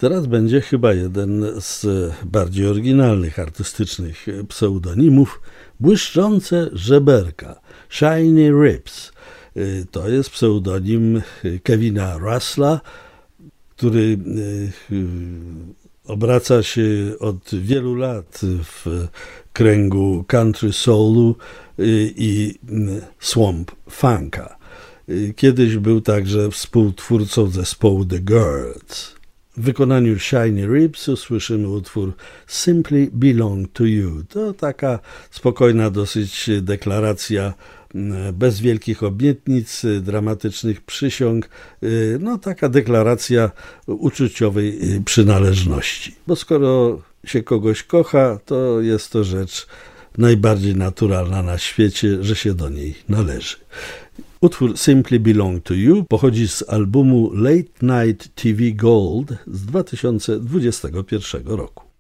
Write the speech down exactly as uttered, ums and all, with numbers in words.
Teraz będzie chyba jeden z bardziej oryginalnych artystycznych pseudonimów. Błyszczące żeberka, Shiny Ribs. To jest pseudonim Kevina Russella, który obraca się od wielu lat w kręgu country soulu i swamp funka. Kiedyś był także współtwórcą zespołu The Girls. W wykonaniu Shiny Ribs usłyszymy utwór Simply Belong to You. To taka spokojna dosyć deklaracja, bez wielkich obietnic, dramatycznych przysiąg, no taka deklaracja uczuciowej przynależności. Bo skoro się kogoś kocha, to jest to rzecz najbardziej naturalna na świecie, że się do niej należy. Utwór Simply Belong to You pochodzi z albumu Late Night T V Gold z dwa tysiące dwudziestego pierwszego roku.